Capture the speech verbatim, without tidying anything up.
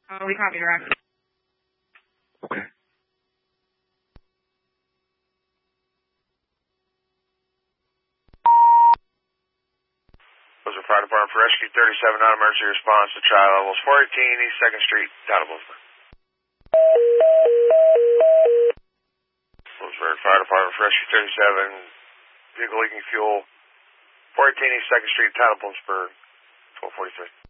Uh, we copy direct. Okay. Those are Fire Department for Rescue thirty-seven, non-emergency response to trial levels four eighteen East second Street, town of Bloomsburg. Bloomsburg Fire Department for Rescue thirty-seven, vehicle leaking fuel, four eighteen East second Street, town of Bloomsburg, twelve forty-three.